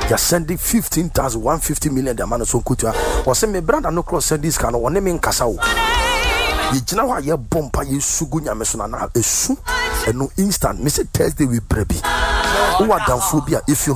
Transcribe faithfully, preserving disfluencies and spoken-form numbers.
You're sending fifteen thousand, one hundred fifty million. The man is so good. Or say, my brother no cross send this kind of one name in Kasao. You know why you bomba you sugunya mesona na esu and no instant. Mister Thursday we prebi. Who are down phobia if you